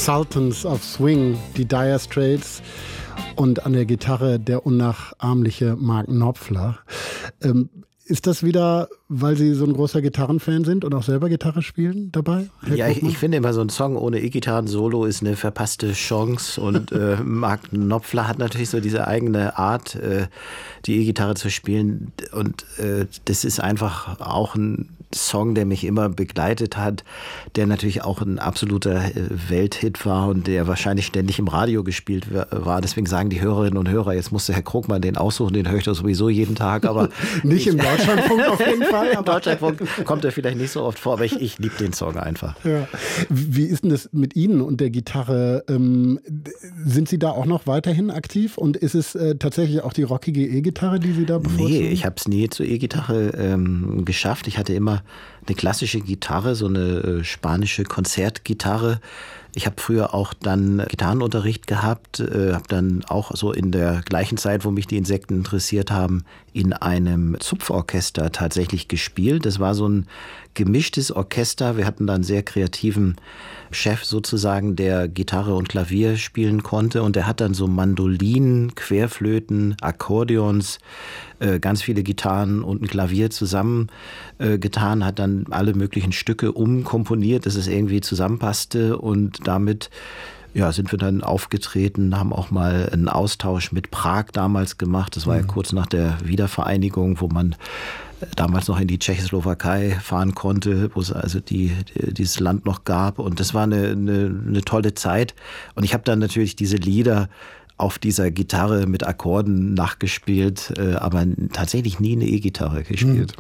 Sultans of Swing, die Dire Straits und an der Gitarre der unnachahmliche Mark Knopfler. Ist das wieder, weil Sie so ein großer Gitarrenfan sind und auch selber Gitarre spielen dabei? Ja, ich finde immer, so ein Song ohne E-Gitarren-Solo ist eine verpasste Chance. Und Mark Knopfler hat natürlich so diese eigene Art, die E-Gitarre zu spielen. Und das ist einfach auch ein Song, der mich immer begleitet hat, der natürlich auch ein absoluter Welthit war und der wahrscheinlich ständig im Radio gespielt war. Deswegen sagen die Hörerinnen und Hörer, jetzt musste Herr Krugmann den aussuchen, den höre ich doch sowieso jeden Tag. Aber nicht im Deutschlandfunk auf jeden Fall. Im Deutschlandfunk kommt er vielleicht nicht so oft vor, aber ich liebe den Song einfach. Ja. Wie ist denn das mit Ihnen und der Gitarre? Sind Sie da auch noch weiterhin aktiv und ist es tatsächlich auch die rockige E-Gitarre, die Sie da bevorzugen? Nee, ich habe es nie zur E-Gitarre geschafft. Ich hatte immer eine klassische Gitarre, so eine spanische Konzertgitarre. Ich habe früher auch dann Gitarrenunterricht gehabt, habe dann auch so in der gleichen Zeit, wo mich die Insekten interessiert haben, in einem Zupforchester tatsächlich gespielt. Das war so ein gemischtes Orchester. Wir hatten da einen sehr kreativen Chef sozusagen, der Gitarre und Klavier spielen konnte. Und der hat dann so Mandolinen, Querflöten, Akkordeons, ganz viele Gitarren und ein Klavier zusammen getan, hat dann alle möglichen Stücke umkomponiert, dass es irgendwie zusammenpasste. Und damit sind wir dann aufgetreten, haben auch mal einen Austausch mit Prag damals gemacht. Das war ja kurz nach der Wiedervereinigung, wo man damals noch in die Tschechoslowakei fahren konnte, wo es also dieses Land noch gab. Und das war eine tolle Zeit. Und ich habe dann natürlich diese Lieder auf dieser Gitarre mit Akkorden nachgespielt, aber tatsächlich nie eine E-Gitarre gespielt.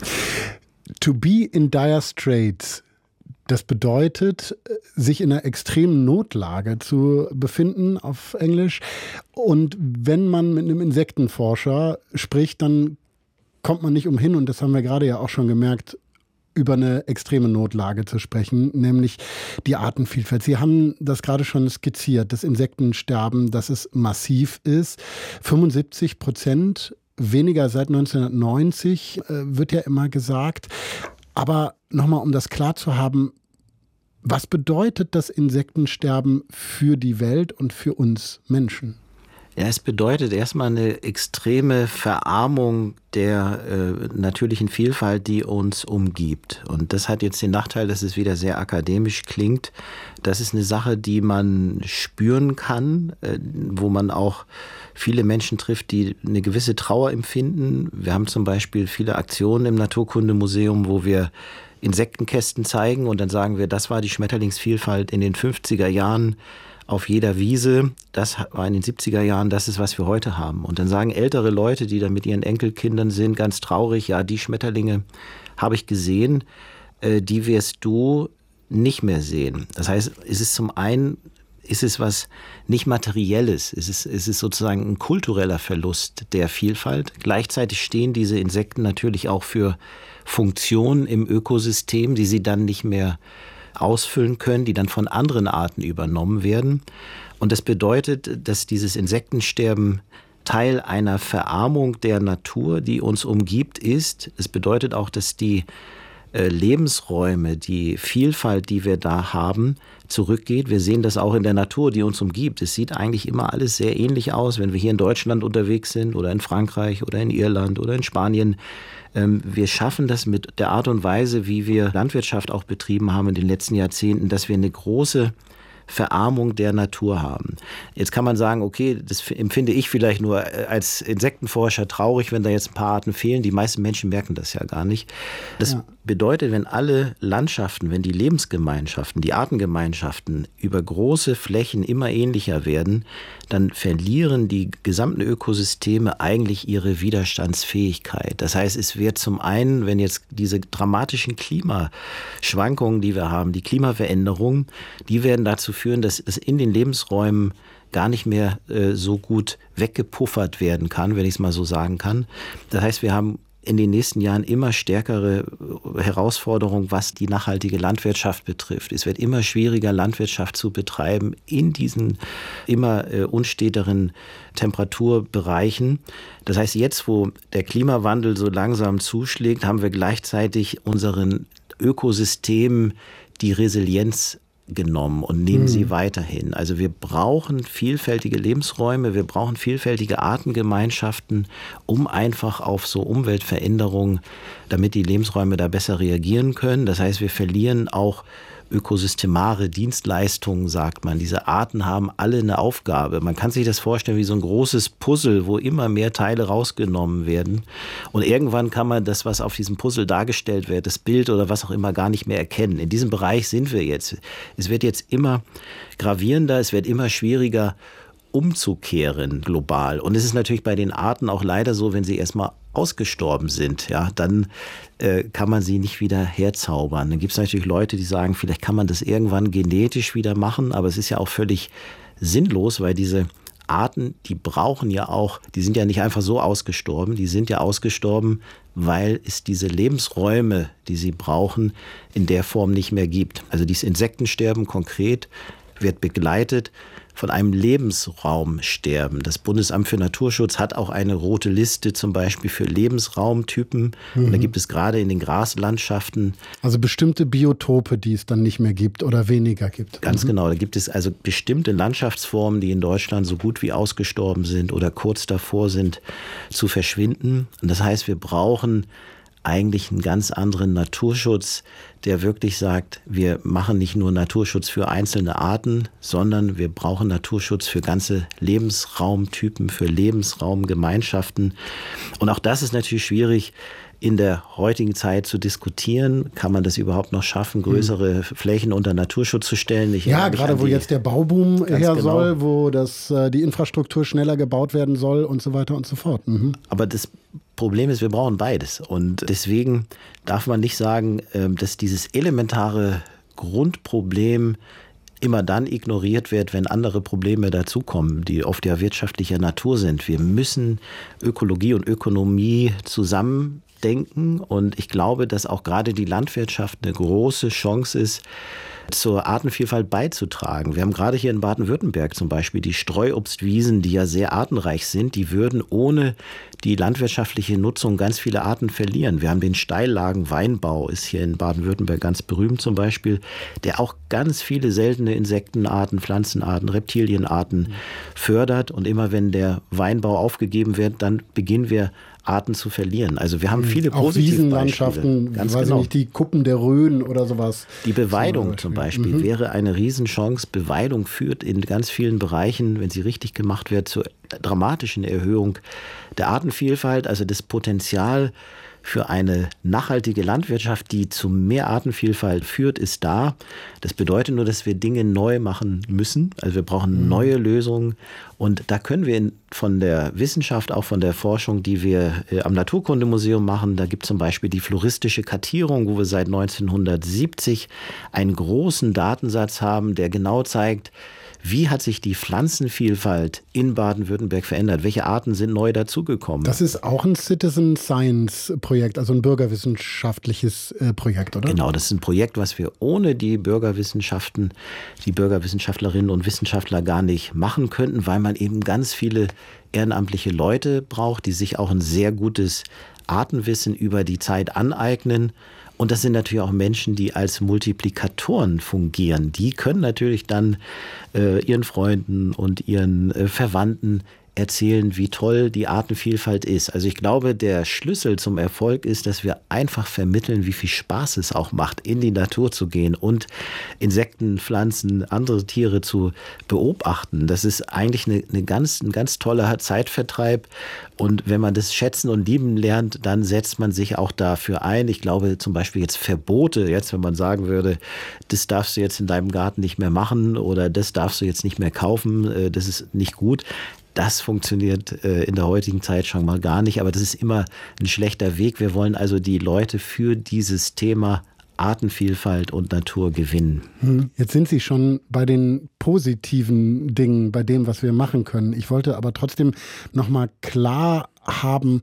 To be in dire straits, das bedeutet, sich in einer extremen Notlage zu befinden auf Englisch. Und wenn man mit einem Insektenforscher spricht, dann kommt man nicht umhin, und das haben wir gerade ja auch schon gemerkt, über eine extreme Notlage zu sprechen, nämlich die Artenvielfalt. Sie haben das gerade schon skizziert, das Insektensterben, dass es massiv ist. 75% weniger seit 1990, wird ja immer gesagt. Aber nochmal, um das klar zu haben, was bedeutet das Insektensterben für die Welt und für uns Menschen? Ja, es bedeutet erstmal eine extreme Verarmung der natürlichen Vielfalt, die uns umgibt. Und das hat jetzt den Nachteil, dass es wieder sehr akademisch klingt. Das ist eine Sache, die man spüren kann, wo man auch viele Menschen trifft, die eine gewisse Trauer empfinden. Wir haben zum Beispiel viele Aktionen im Naturkundemuseum, wo wir Insektenkästen zeigen und dann sagen wir, das war die Schmetterlingsvielfalt in den 50er Jahren auf jeder Wiese, das war in den 70er Jahren, das ist, was wir heute haben. Und dann sagen ältere Leute, die da mit ihren Enkelkindern sind, ganz traurig, ja, die Schmetterlinge habe ich gesehen, die wirst du nicht mehr sehen. Das heißt, es ist zum einen, ist es was nicht Materielles, es ist sozusagen ein kultureller Verlust der Vielfalt. Gleichzeitig stehen diese Insekten natürlich auch für Funktionen im Ökosystem, die sie dann nicht mehr ausfüllen können, die dann von anderen Arten übernommen werden. Und das bedeutet, dass dieses Insektensterben Teil einer Verarmung der Natur, die uns umgibt, ist. Es bedeutet auch, dass die Lebensräume, die Vielfalt, die wir da haben, zurückgeht. Wir sehen das auch in der Natur, die uns umgibt. Es sieht eigentlich immer alles sehr ähnlich aus, wenn wir hier in Deutschland unterwegs sind oder in Frankreich oder in Irland oder in Spanien. Wir schaffen das mit der Art und Weise, wie wir Landwirtschaft auch betrieben haben in den letzten Jahrzehnten, dass wir eine große Verarmung der Natur haben. Jetzt kann man sagen, okay, das empfinde ich vielleicht nur als Insektenforscher traurig, wenn da jetzt ein paar Arten fehlen. Die meisten Menschen merken das ja gar nicht. Das bedeutet, wenn alle Landschaften, wenn die Lebensgemeinschaften, die Artengemeinschaften über große Flächen immer ähnlicher werden, dann verlieren die gesamten Ökosysteme eigentlich ihre Widerstandsfähigkeit. Das heißt, es wird zum einen, wenn jetzt diese dramatischen Klimaschwankungen, die wir haben, die Klimaveränderungen, die werden dazu führen, dass es in den Lebensräumen gar nicht mehr so gut weggepuffert werden kann, wenn ich es mal so sagen kann. Das heißt, wir haben in den nächsten Jahren immer stärkere Herausforderungen, was die nachhaltige Landwirtschaft betrifft. Es wird immer schwieriger, Landwirtschaft zu betreiben in diesen immer unsteteren Temperaturbereichen. Das heißt, jetzt, wo der Klimawandel so langsam zuschlägt, haben wir gleichzeitig unseren Ökosystemen die Resilienz genommen und nehmen sie weiterhin. Also wir brauchen vielfältige Lebensräume, wir brauchen vielfältige Artengemeinschaften, um einfach auf so Umweltveränderungen, damit die Lebensräume da besser reagieren können. Das heißt, wir verlieren auch ökosystemare Dienstleistungen, sagt man. Diese Arten haben alle eine Aufgabe. Man kann sich das vorstellen wie so ein großes Puzzle, wo immer mehr Teile rausgenommen werden. Und irgendwann kann man das, was auf diesem Puzzle dargestellt wird, das Bild oder was auch immer, gar nicht mehr erkennen. In diesem Bereich sind wir jetzt. Es wird jetzt immer gravierender, es wird immer schwieriger, umzukehren global. Und es ist natürlich bei den Arten auch leider so, wenn sie erstmal ausgestorben sind, ja, dann kann man sie nicht wieder herzaubern. Dann gibt es natürlich Leute, die sagen, vielleicht kann man das irgendwann genetisch wieder machen, aber es ist ja auch völlig sinnlos, weil diese Arten, die brauchen ja auch, die sind ja nicht einfach so ausgestorben, die sind ja ausgestorben, weil es diese Lebensräume, die sie brauchen, in der Form nicht mehr gibt. Also dieses Insektensterben konkret wird begleitet von einem Lebensraumsterben. Das Bundesamt für Naturschutz hat auch eine rote Liste zum Beispiel für Lebensraumtypen. Und da gibt es gerade in den Graslandschaften. Also bestimmte Biotope, die es dann nicht mehr gibt oder weniger gibt. Ganz genau. Da gibt es also bestimmte Landschaftsformen, die in Deutschland so gut wie ausgestorben sind oder kurz davor sind zu verschwinden. Und das heißt, wir brauchen eigentlich einen ganz anderen Naturschutz, der wirklich sagt, wir machen nicht nur Naturschutz für einzelne Arten, sondern wir brauchen Naturschutz für ganze Lebensraumtypen, für Lebensraumgemeinschaften. Und auch das ist natürlich schwierig in der heutigen Zeit zu diskutieren. Kann man das überhaupt noch schaffen, größere Flächen unter Naturschutz zu stellen? Gerade wo jetzt der Bauboom soll, wo die Infrastruktur schneller gebaut werden soll und so weiter und so fort. Aber das Problem ist, wir brauchen beides. Und deswegen darf man nicht sagen, dass dieses elementare Grundproblem immer dann ignoriert wird, wenn andere Probleme dazukommen, die oft ja wirtschaftlicher Natur sind. Wir müssen Ökologie und Ökonomie zusammendenken. Und ich glaube, dass auch gerade die Landwirtschaft eine große Chance ist, zur Artenvielfalt beizutragen. Wir haben gerade hier in Baden-Württemberg zum Beispiel die Streuobstwiesen, die ja sehr artenreich sind, die würden ohne die landwirtschaftliche Nutzung ganz viele Arten verlieren. Wir haben den Steillagen-Weinbau, ist hier in Baden-Württemberg ganz berühmt zum Beispiel, der auch ganz viele seltene Insektenarten, Pflanzenarten, Reptilienarten fördert. Und immer wenn der Weinbau aufgegeben wird, dann beginnen wir Arten zu verlieren. Also wir haben viele positive Wiesenlandschaften, Ganz weiß genau. ich nicht, die Kuppen der Rhön oder sowas. Die Beweidung zum Beispiel wäre eine Riesenchance. Beweidung führt in ganz vielen Bereichen, wenn sie richtig gemacht wird, zur dramatischen Erhöhung der Artenvielfalt. Also das Potenzial für eine nachhaltige Landwirtschaft, die zu mehr Artenvielfalt führt, ist da. Das bedeutet nur, dass wir Dinge neu machen müssen. Also wir brauchen neue Lösungen. Und da können wir von der Wissenschaft, auch von der Forschung, die wir am Naturkundemuseum machen, da gibt es zum Beispiel die floristische Kartierung, wo wir seit 1970 einen großen Datensatz haben, der genau zeigt, wie hat sich die Pflanzenvielfalt in Baden-Württemberg verändert? Welche Arten sind neu dazugekommen? Das ist auch ein Citizen Science Projekt, also ein bürgerwissenschaftliches Projekt, oder? Genau, das ist ein Projekt, was wir ohne die Bürgerwissenschaften, die Bürgerwissenschaftlerinnen und Wissenschaftler gar nicht machen könnten, weil man eben ganz viele ehrenamtliche Leute braucht, die sich auch ein sehr gutes Artenwissen über die Zeit aneignen. Und das sind natürlich auch Menschen, die als Multiplikatoren fungieren. Die können natürlich dann ihren Freunden und ihren Verwandten erzählen, wie toll die Artenvielfalt ist. Also ich glaube, der Schlüssel zum Erfolg ist, dass wir einfach vermitteln, wie viel Spaß es auch macht, in die Natur zu gehen und Insekten, Pflanzen, andere Tiere zu beobachten. Das ist eigentlich ein ganz toller Zeitvertreib. Und wenn man das schätzen und lieben lernt, dann setzt man sich auch dafür ein. Ich glaube zum Beispiel jetzt Verbote, jetzt wenn man sagen würde, das darfst du jetzt in deinem Garten nicht mehr machen oder das darfst du jetzt nicht mehr kaufen, das ist nicht gut. Das funktioniert in der heutigen Zeit schon mal gar nicht, aber das ist immer ein schlechter Weg. Wir wollen also die Leute für dieses Thema Artenvielfalt und Natur gewinnen. Jetzt sind Sie schon bei den positiven Dingen, bei dem, was wir machen können. Ich wollte aber trotzdem noch mal klar haben,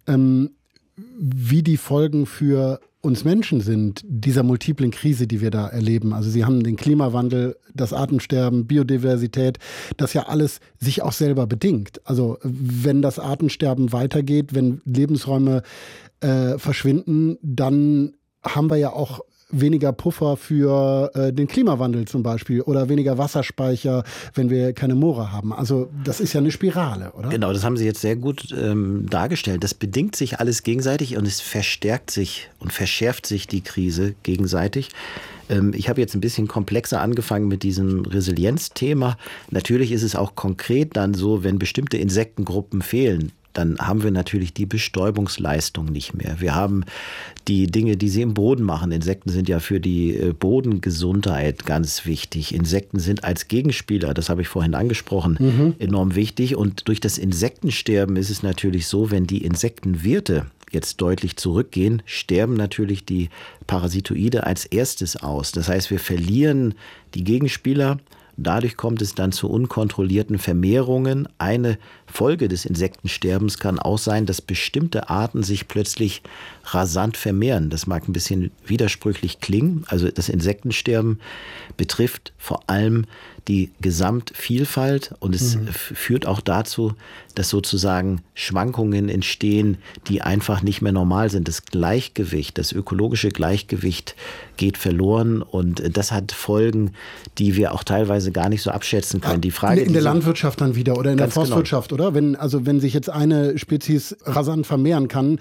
wie die Folgen für uns Menschen sind, dieser multiplen Krise, die wir da erleben. Also Sie haben den Klimawandel, das Artensterben, Biodiversität, das ja alles sich auch selber bedingt. Also wenn das Artensterben weitergeht, wenn Lebensräume verschwinden, dann haben wir ja auch weniger Puffer für den Klimawandel zum Beispiel oder weniger Wasserspeicher, wenn wir keine Moore haben. Also das ist ja eine Spirale, oder? Genau, das haben Sie jetzt sehr gut dargestellt. Das bedingt sich alles gegenseitig und es verstärkt sich und verschärft sich die Krise gegenseitig. Ich habe jetzt ein bisschen komplexer angefangen mit diesem Resilienzthema. Natürlich ist es auch konkret dann so, wenn bestimmte Insektengruppen fehlen, dann haben wir natürlich die Bestäubungsleistung nicht mehr. Wir haben die Dinge, die sie im Boden machen. Insekten sind ja für die Bodengesundheit ganz wichtig. Insekten sind als Gegenspieler, das habe ich vorhin angesprochen, enorm wichtig. Und durch das Insektensterben ist es natürlich so, wenn die Insektenwirte jetzt deutlich zurückgehen, sterben natürlich die Parasitoide als erstes aus. Das heißt, wir verlieren die Gegenspieler. Dadurch kommt es dann zu unkontrollierten Vermehrungen. Eine Folge des Insektensterbens kann auch sein, dass bestimmte Arten sich plötzlich rasant vermehren. Das mag ein bisschen widersprüchlich klingen. Also das Insektensterben betrifft vor allem die Gesamtvielfalt und es führt auch dazu, dass sozusagen Schwankungen entstehen, die einfach nicht mehr normal sind. Das Gleichgewicht, das ökologische Gleichgewicht geht verloren und das hat Folgen, die wir auch teilweise gar nicht so abschätzen können. Die Frage, in der Landwirtschaft dann wieder oder in der Forstwirtschaft, genau. Oder? Wenn sich jetzt eine Spezies rasant vermehren kann,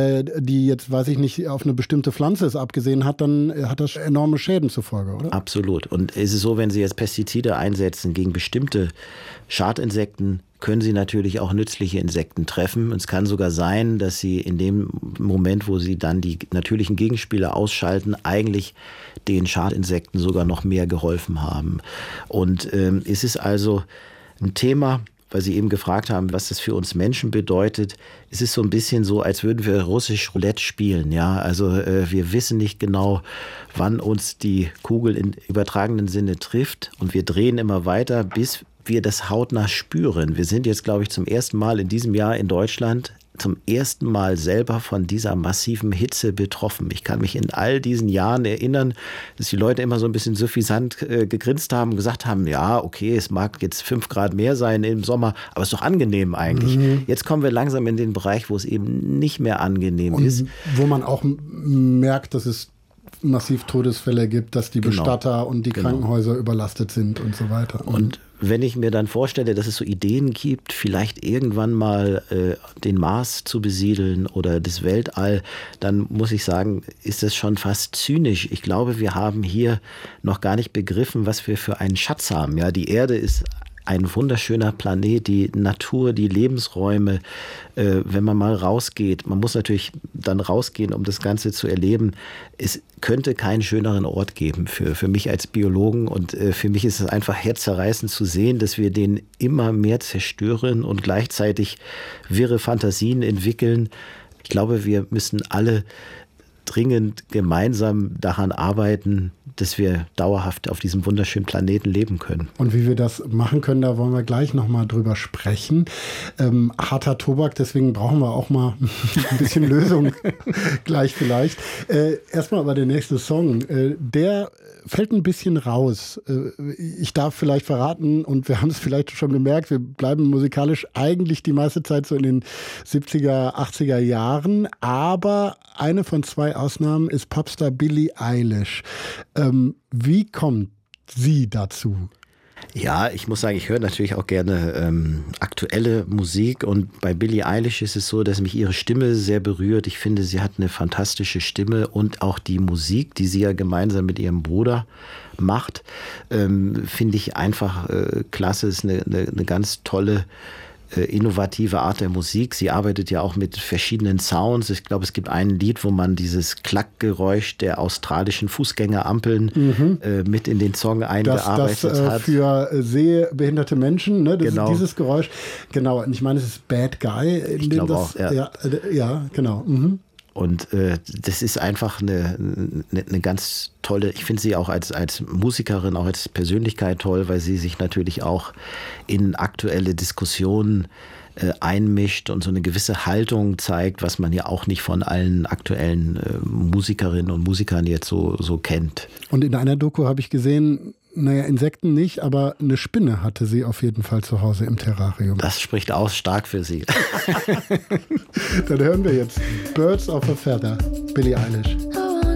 die jetzt, weiß ich nicht, auf eine bestimmte Pflanze es abgesehen hat, dann hat das enorme Schäden zur Folge, oder? Absolut. Und es ist so, wenn Sie jetzt Pestizide einsetzen gegen bestimmte Schadinsekten, können Sie natürlich auch nützliche Insekten treffen. Und es kann sogar sein, dass Sie in dem Moment, wo Sie dann die natürlichen Gegenspieler ausschalten, eigentlich den Schadinsekten sogar noch mehr geholfen haben. Und es ist also ein Thema, weil Sie eben gefragt haben, was das für uns Menschen bedeutet. Es ist so ein bisschen so, als würden wir russisch Roulette spielen. Ja? Also wir wissen nicht genau, wann uns die Kugel im übertragenen Sinne trifft. Und wir drehen immer weiter, bis wir das hautnah spüren. Wir sind jetzt, glaube ich, zum ersten Mal in diesem Jahr in Deutschland zum ersten Mal selber von dieser massiven Hitze betroffen. Ich kann mich in all diesen Jahren erinnern, dass die Leute immer so ein bisschen suffisant gegrinst haben und gesagt haben, ja, okay, es mag jetzt 5 Grad mehr sein im Sommer, aber es ist doch angenehm eigentlich. Jetzt kommen wir langsam in den Bereich, wo es eben nicht mehr angenehm ist. Wo man auch merkt, dass es massiv Todesfälle gibt, dass die Bestatter und die Krankenhäuser überlastet sind und so weiter. Und wenn ich mir dann vorstelle, dass es so Ideen gibt, vielleicht irgendwann mal den Mars zu besiedeln oder das Weltall, dann muss ich sagen, ist das schon fast zynisch. Ich glaube, wir haben hier noch gar nicht begriffen, was wir für einen Schatz haben. Ja, die Erde ist ein wunderschöner Planet, die Natur, die Lebensräume, wenn man mal rausgeht. Man muss natürlich dann rausgehen, um das Ganze zu erleben. Es könnte keinen schöneren Ort geben für mich als Biologen. Und für mich ist es einfach herzzerreißend zu sehen, dass wir den immer mehr zerstören und gleichzeitig wirre Fantasien entwickeln. Ich glaube, wir müssen alle dringend gemeinsam daran arbeiten, dass wir dauerhaft auf diesem wunderschönen Planeten leben können. Und wie wir das machen können, da wollen wir gleich nochmal drüber sprechen. Harter Tobak, deswegen brauchen wir auch mal ein bisschen Lösung gleich vielleicht. Erstmal aber der nächste Song, der fällt ein bisschen raus. Ich darf vielleicht verraten, und wir haben es vielleicht schon gemerkt, wir bleiben musikalisch eigentlich die meiste Zeit so in den 70er, 80er Jahren, aber eine von 2 Ausnahmen ist Popstar Billie Eilish. Wie kommt sie dazu? Ja, ich muss sagen, ich höre natürlich auch gerne aktuelle Musik und bei Billie Eilish ist es so, dass mich ihre Stimme sehr berührt. Ich finde, sie hat eine fantastische Stimme und auch die Musik, die sie ja gemeinsam mit ihrem Bruder macht, finde ich einfach klasse. Es ist eine ganz tolle innovative Art der Musik. Sie arbeitet ja auch mit verschiedenen Sounds. Ich glaube, es gibt ein Lied, wo man dieses Klackgeräusch der australischen Fußgängerampeln mit in den Song eingearbeitet das, hat. Für sehbehinderte Menschen, ne? Das genau. Ist dieses Geräusch. Genau, und ich meine, es ist Bad Guy. Ich glaube auch, ja. Ja, genau. Und das ist einfach eine ganz tolle, ich finde sie auch als Musikerin, auch als Persönlichkeit toll, weil sie sich natürlich auch in aktuelle Diskussionen einmischt und so eine gewisse Haltung zeigt, was man ja auch nicht von allen aktuellen Musikerinnen und Musikern jetzt so kennt. Und in einer Doku habe ich gesehen, naja, Insekten nicht, aber eine Spinne hatte sie auf jeden Fall zu Hause im Terrarium. Das spricht auch stark für sie. Dann hören wir jetzt Birds of a Feather, Billie Eilish.